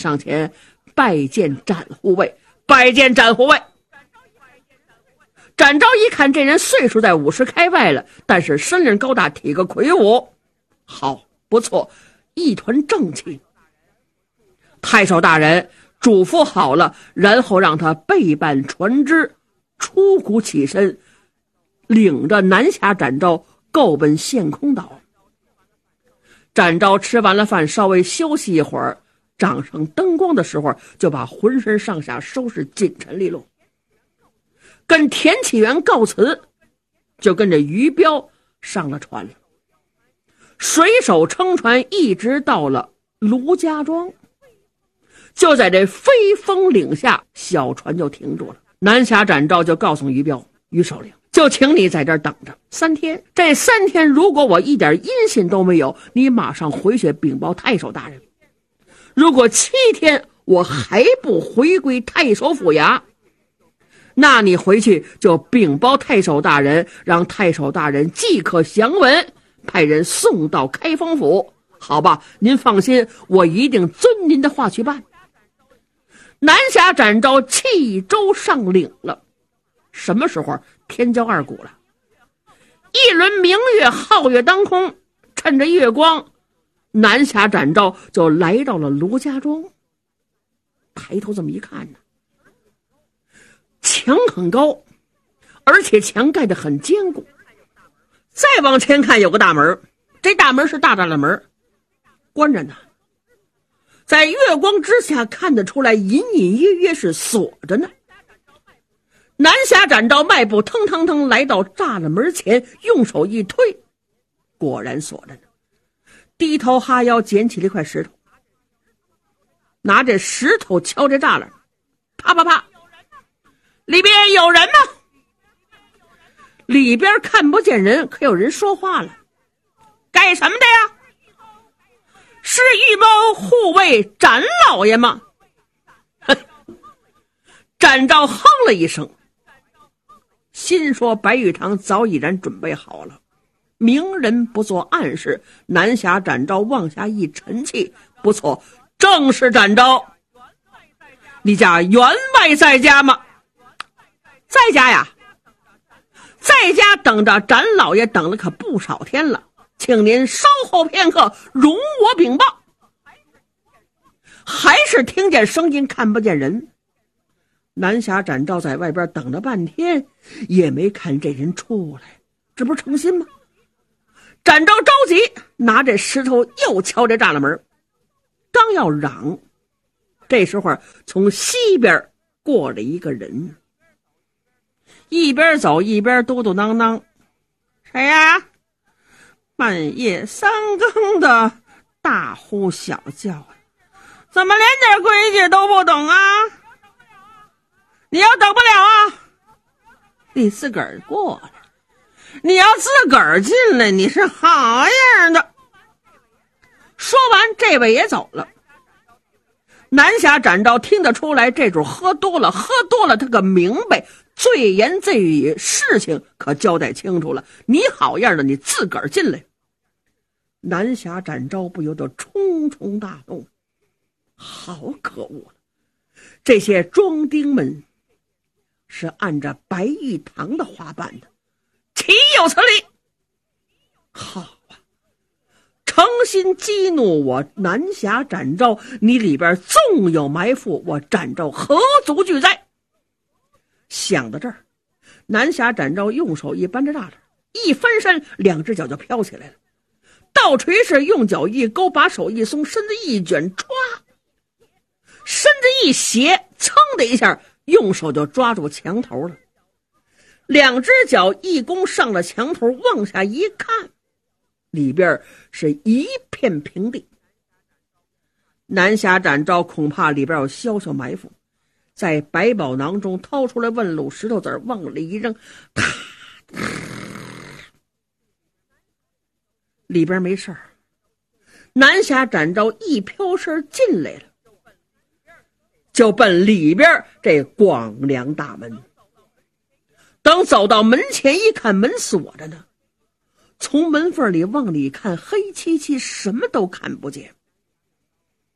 上前拜见展护卫，拜见展护卫。展昭一看这人岁数在50开外了，但是身量高大，体格魁梧，好，不错，一团正气。太守大人嘱咐好了，然后让他备办船只，出谷起身，领着南侠展昭够奔陷空岛。展昭吃完了饭，稍微休息一会儿，掌上灯光的时候，就把浑身上下收拾紧陈利落，跟田启元告辞，就跟着于彪上了船了。水手撑船一直到了卢家庄，就在这飞风岭下，小船就停住了。南侠展昭就告诉于彪，于首领，就请你在这儿等着3天，这3天如果我一点音信都没有，你马上回去禀报太守大人。如果7天我还不回归太守府衙，那你回去就禀报太守大人，让太守大人即刻详文，派人送到开封府，好吧？您放心，我一定遵您的话去办。南侠展昭弃舟上岭了。什么时候？天交2鼓了，一轮明月皓月当空，趁着月光，南侠展昭就来到了卢家庄。抬头这么一看呢，墙很高，而且墙盖得很坚固。再往前看有个大门，这大门是大大的门，关着呢。在月光之下看得出来，隐隐约约是锁着呢。南侠展昭迈步腾腾腾来到栅栏门前，用手一推，果然锁着呢。低头哈腰捡起了一块石头，拿着石头敲这栅栏，啪啪啪，里边有人吗？里边看不见人，可有人说话了。干什么的呀？是御谋护卫展老爷吗？展昭哼了一声，心说白玉堂早已然准备好了，明人不做暗事。南侠展昭往下一沉气，不错，正是展昭。你家员外在家吗？在家呀，在家等着展老爷，等了可不少天了，请您稍后片刻，容我禀报。还是听见声音，看不见人。南侠展昭在外边等了半天，也没看这人出来，这不是诚心吗？展昭着急，拿着石头又敲这栅栏门，刚要嚷，这时候从西边过了一个人，一边走一边嘟嘟囔囔：谁呀？半夜3更的大呼小叫，怎么连点规矩都不懂啊？你要等不了啊，你自个儿过来，你要自个儿进来，你是好样的。说完这位也走了。南侠展昭听得出来，这主喝多了他可明白，醉言醉语，事情可交代清楚了，你好样的，你自个儿进来。南侠展昭不由得冲冲大怒，好可恶了，这些庄丁们是按着白玉堂的话办的，岂有此理！好啊，诚心激怒我南侠展昭，你里边纵有埋伏，我展昭何足惧哉？想到这儿，南侠展昭用手一扳着栅栏，一翻身，2只脚就飘起来了，倒垂式用脚一勾，把手一松，身子一卷，歘，身子一斜，噌的一下，用手就抓住墙头了。2只脚一弓上了墙头，往下一看，里边是一片平地。南侠展昭恐怕里边有消息埋伏，在百宝囊中掏出来问路石头子往里一扔，里边没事儿。南侠展昭一飘身进来了，就奔里边这广梁大门。等走到门前一看，门锁着呢，从门缝里往里看，黑漆漆，什么都看不见。